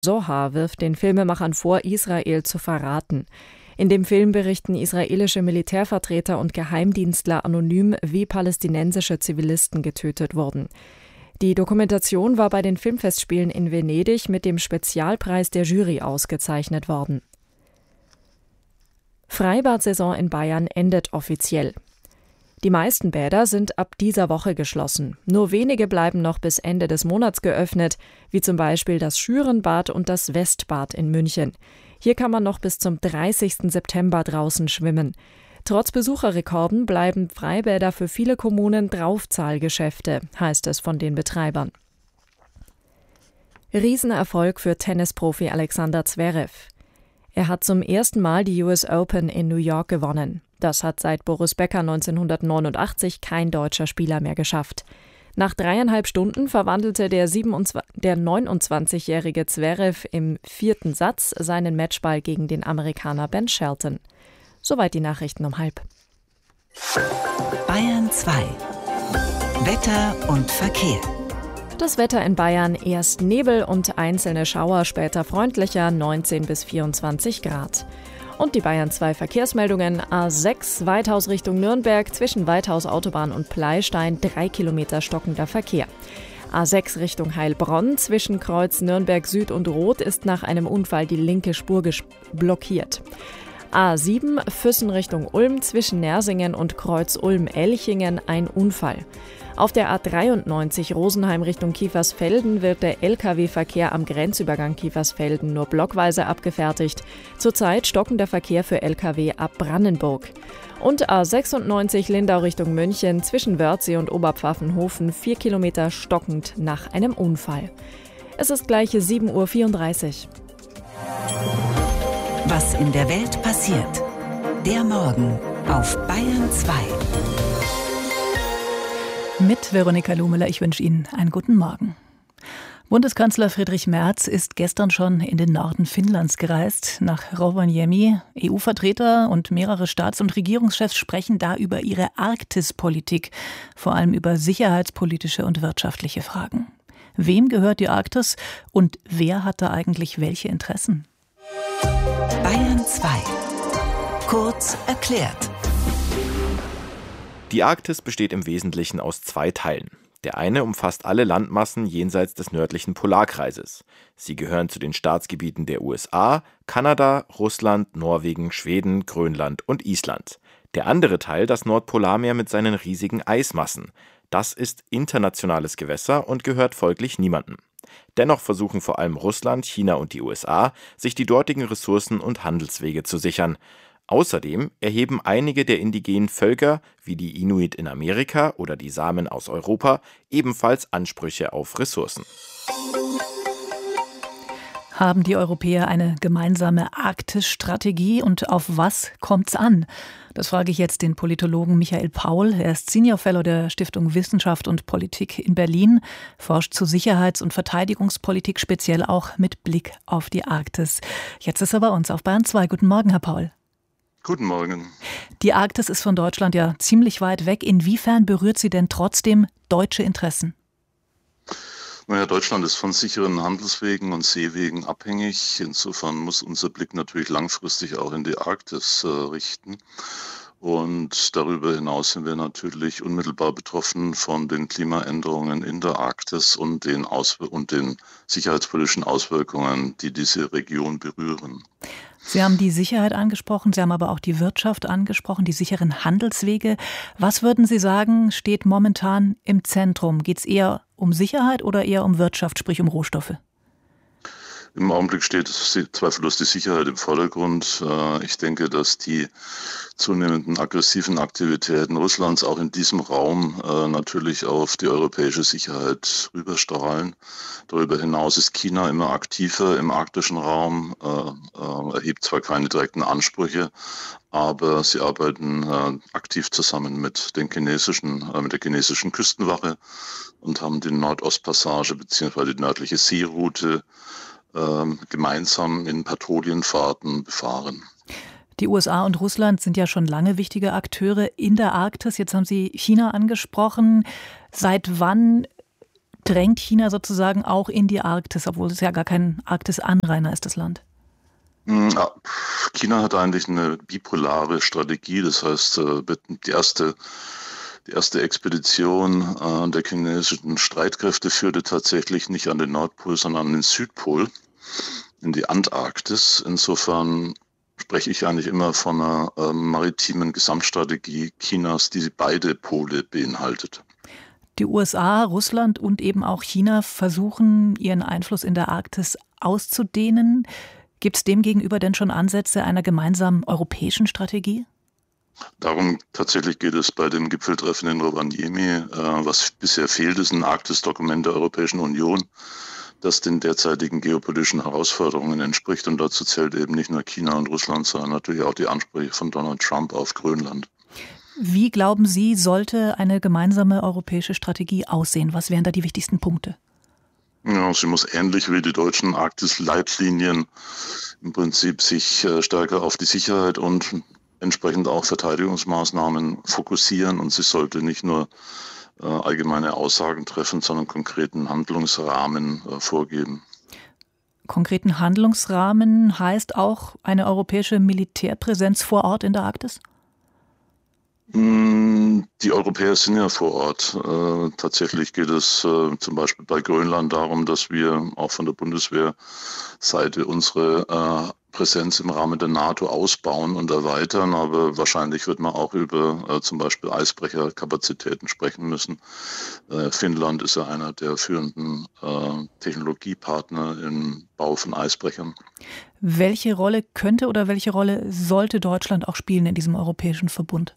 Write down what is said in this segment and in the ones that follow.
Zohar wirft den Filmemachern vor, Israel zu verraten. In dem Film berichten israelische Militärvertreter und Geheimdienstler anonym, wie palästinensische Zivilisten getötet wurden. Die Dokumentation war bei den Filmfestspielen in Venedig mit dem Spezialpreis der Jury ausgezeichnet worden. Freibad-Saison in Bayern endet offiziell. Die meisten Bäder sind ab dieser Woche geschlossen. Nur wenige bleiben noch bis Ende des Monats geöffnet, wie zum Beispiel das Schürenbad und das Westbad in München. Hier kann man noch bis zum 30. September draußen schwimmen. Trotz Besucherrekorden bleiben Freibäder für viele Kommunen Draufzahlgeschäfte, heißt es von den Betreibern. Riesenerfolg für Tennisprofi Alexander Zverev. Er hat zum ersten Mal die US Open in New York gewonnen. Das hat seit Boris Becker 1989 kein deutscher Spieler mehr geschafft. Nach 3,5 Stunden verwandelte der 29-jährige Zverev im 4. Satz seinen Matchball gegen den Amerikaner Ben Shelton. Soweit die Nachrichten um 12:30. Bayern 2. Wetter und Verkehr. Das Wetter in Bayern: erst Nebel und einzelne Schauer, später freundlicher, 19 bis 24 Grad. Und die Bayern 2 Verkehrsmeldungen: A6 Weithaus Richtung Nürnberg, zwischen Weithaus Autobahn und Pleistein 3 Kilometer stockender Verkehr. A6 Richtung Heilbronn, zwischen Kreuz Nürnberg Süd und Roth ist nach einem Unfall die linke Spur blockiert. A7 Füssen Richtung Ulm, zwischen Nersingen und Kreuz Ulm-Elchingen ein Unfall. Auf der A93 Rosenheim Richtung Kiefersfelden wird der Lkw-Verkehr am Grenzübergang Kiefersfelden nur blockweise abgefertigt. Zurzeit stockender Verkehr für Lkw ab Brandenburg. Und A96 Lindau Richtung München, zwischen Wörthsee und Oberpfaffenhofen 4 Kilometer stockend nach einem Unfall. Es ist gleich 7:34 Uhr. Was in der Welt passiert. Der Morgen auf Bayern 2. Mit Veronika Lumeler, ich wünsche Ihnen einen guten Morgen. Bundeskanzler Friedrich Merz ist gestern schon in den Norden Finnlands gereist, nach Rovaniemi. EU-Vertreter und mehrere Staats- und Regierungschefs sprechen da über ihre Arktispolitik, vor allem über sicherheitspolitische und wirtschaftliche Fragen. Wem gehört die Arktis und wer hat da eigentlich welche Interessen? Bayern 2. Kurz erklärt. Die Arktis besteht im Wesentlichen aus 2 Teilen. Der eine umfasst alle Landmassen jenseits des nördlichen Polarkreises. Sie gehören zu den Staatsgebieten der USA, Kanada, Russland, Norwegen, Schweden, Grönland und Island. Der andere Teil, das Nordpolarmeer mit seinen riesigen Eismassen. Das ist internationales Gewässer und gehört folglich niemandem. Dennoch versuchen vor allem Russland, China und die USA, sich die dortigen Ressourcen und Handelswege zu sichern. Außerdem erheben einige der indigenen Völker, wie die Inuit in Amerika oder die Samen aus Europa, ebenfalls Ansprüche auf Ressourcen. Haben die Europäer eine gemeinsame Arktis-Strategie und auf was kommt's an? Das frage ich jetzt den Politologen Michael Paul. Er ist Senior Fellow der Stiftung Wissenschaft und Politik in Berlin, forscht zu Sicherheits- und Verteidigungspolitik, speziell auch mit Blick auf die Arktis. Jetzt ist er bei uns auf Bayern 2. Guten Morgen, Herr Paul. Guten Morgen. Die Arktis ist von Deutschland ja ziemlich weit weg. Inwiefern berührt sie denn trotzdem deutsche Interessen? Naja, Deutschland ist von sicheren Handelswegen und Seewegen abhängig. Insofern muss unser Blick natürlich langfristig auch in die Arktis richten. Und darüber hinaus sind wir natürlich unmittelbar betroffen von den Klimaänderungen in der Arktis und den sicherheitspolitischen Auswirkungen, die diese Region berühren. Sie haben die Sicherheit angesprochen, Sie haben aber auch die Wirtschaft angesprochen, die sicheren Handelswege. Was würden Sie sagen, steht momentan im Zentrum? Geht es eher um Sicherheit oder eher um Wirtschaft, sprich um Rohstoffe? Im Augenblick steht zweifellos die Sicherheit im Vordergrund. Ich denke, dass die zunehmenden aggressiven Aktivitäten Russlands auch in diesem Raum natürlich auf die europäische Sicherheit rüberstrahlen. Darüber hinaus ist China immer aktiver im arktischen Raum, erhebt zwar keine direkten Ansprüche, aber sie arbeiten aktiv zusammen mit der chinesischen Küstenwache und haben die Nordostpassage bzw. die nördliche Seeroute gemeinsam in Patrouillenfahrten befahren. Die USA und Russland sind ja schon lange wichtige Akteure in der Arktis. Jetzt haben Sie China angesprochen. Seit wann drängt China sozusagen auch in die Arktis, obwohl es ja gar kein Arktis-Anrainer ist, das Land? Ja, China hat eigentlich eine bipolare Strategie. Das heißt, die erste Expedition der chinesischen Streitkräfte führte tatsächlich nicht an den Nordpol, sondern an den Südpol, in die Antarktis. Insofern spreche ich eigentlich immer von einer maritimen Gesamtstrategie Chinas, die beide Pole beinhaltet. Die USA, Russland und eben auch China versuchen, ihren Einfluss in der Arktis auszudehnen. Gibt es demgegenüber denn schon Ansätze einer gemeinsamen europäischen Strategie? Darum tatsächlich geht es bei dem Gipfeltreffen in Rovaniemi. Was bisher fehlt, ist ein Arktis-Dokument der Europäischen Union, das den derzeitigen geopolitischen Herausforderungen entspricht. Und dazu zählt eben nicht nur China und Russland, sondern natürlich auch die Ansprüche von Donald Trump auf Grönland. Wie glauben Sie, sollte eine gemeinsame europäische Strategie aussehen? Was wären da die wichtigsten Punkte? Ja, sie muss ähnlich wie die deutschen Arktis-Leitlinien im Prinzip sich stärker auf die Sicherheit und entsprechend auch Verteidigungsmaßnahmen fokussieren. Und sie sollte nicht nur allgemeine Aussagen treffen, sondern konkreten Handlungsrahmen vorgeben. Konkreten Handlungsrahmen heißt auch eine europäische Militärpräsenz vor Ort in der Arktis? Die Europäer sind ja vor Ort. Tatsächlich geht es zum Beispiel bei Grönland darum, dass wir auch von der Bundeswehrseite unsere Präsenz im Rahmen der NATO ausbauen und erweitern. Aber wahrscheinlich wird man auch über zum Beispiel Eisbrecherkapazitäten sprechen müssen. Finnland ist ja einer der führenden Technologiepartner im Bau von Eisbrechern. Welche Rolle könnte oder welche Rolle sollte Deutschland auch spielen in diesem europäischen Verbund?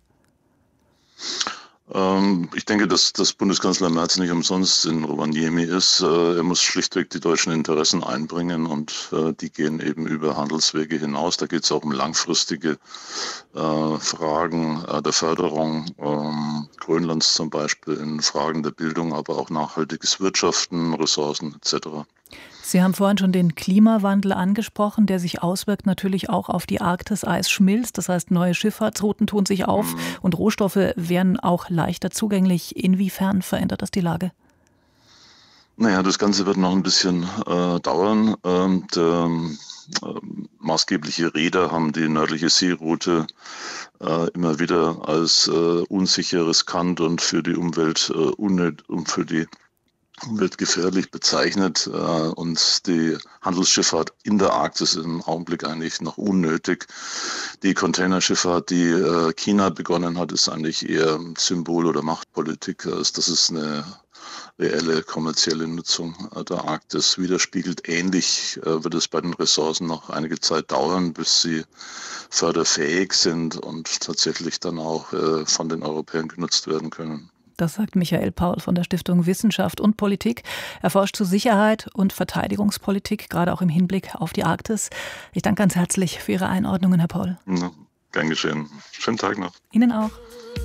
Ich denke, dass Bundeskanzler Merz nicht umsonst in Rovaniemi ist. Er muss schlichtweg die deutschen Interessen einbringen und die gehen eben über Handelswege hinaus. Da geht es auch um langfristige Fragen der Förderung Grönlands zum Beispiel, in Fragen der Bildung, aber auch nachhaltiges Wirtschaften, Ressourcen etc. Sie haben vorhin schon den Klimawandel angesprochen, der sich auswirkt natürlich auch auf die Arktis. Eis schmilzt, das heißt, neue Schifffahrtsrouten tun sich auf und Rohstoffe werden auch leichter zugänglich. Inwiefern verändert das die Lage? Naja, das Ganze wird noch ein bisschen dauern. Maßgebliche Reeder haben die nördliche Seeroute immer wieder als unsicher, riskant und für die Umwelt umweltgefährlich bezeichnet und die Handelsschifffahrt in der Arktis ist im Augenblick eigentlich noch unnötig. Die Containerschifffahrt, die China begonnen hat, ist eigentlich eher Symbol- oder Machtpolitik. Also das ist eine reelle kommerzielle Nutzung der Arktis widerspiegelt. Ähnlich wird es bei den Ressourcen noch einige Zeit dauern, bis sie förderfähig sind und tatsächlich dann auch von den Europäern genutzt werden können. Das sagt Michael Paul von der Stiftung Wissenschaft und Politik. Er forscht zu Sicherheit und Verteidigungspolitik, gerade auch im Hinblick auf die Arktis. Ich danke ganz herzlich für Ihre Einordnungen, Herr Paul. Ja, gern geschehen. Schönen Tag noch. Ihnen auch.